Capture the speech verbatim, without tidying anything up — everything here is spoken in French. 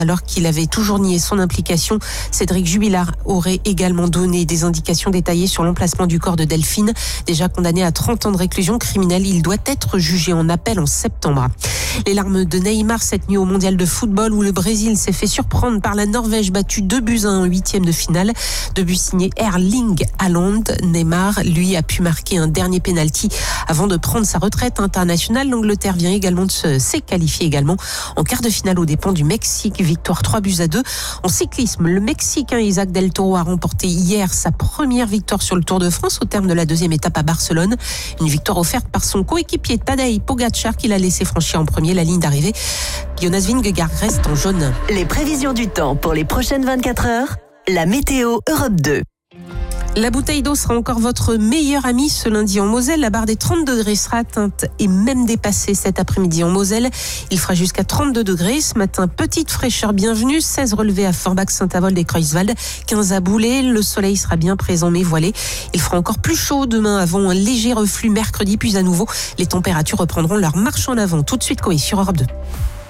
Alors qu'il avait toujours nié son implication, Cédric Jubilard aurait également donné des indications détaillées sur l'emplacement du corps de Delphine. Déjà condamné à trente ans de réclusion criminelle, il doit être jugé en appel en septembre. Les larmes de Neymar cette nuit au mondial de football où le Brésil s'est fait surprendre par la Norvège battue deux buts à un en huitième de finale. Deux buts signés Erling Haaland. Neymar, lui, a pu marquer un dernier pénalty avant de prendre sa retraite internationale. L'Angleterre vient également de se s'est qualifiée également en quart de finale aux dépens du Mexique. Victoire trois buts à deux. En cyclisme, le Mexicain Isaac Del Toro a remporté hier sa première victoire sur le Tour de France au terme de la deuxième étape à Barcelone. Une victoire offerte par son coéquipier Tadej Pogacar qui l'a laissé franchir en premier la ligne d'arrivée. Jonas Vingegaard reste en jaune. Les prévisions du temps pour les prochaines vingt-quatre heures, la météo Europe deux. La bouteille d'eau sera encore votre meilleure amie ce lundi en Moselle. La barre des trente degrés sera atteinte et même dépassée cet après-midi en Moselle. Il fera jusqu'à trente-deux degrés. Ce matin, petite fraîcheur bienvenue. seize relevés à Forbach, Saint-Avold et Creuswald. quinze à Boulay. Le soleil sera bien présent mais voilé. Il fera encore plus chaud demain avant un léger reflux mercredi. Puis à nouveau, les températures reprendront leur marche en avant. Tout de suite, Coé sur Europe deux.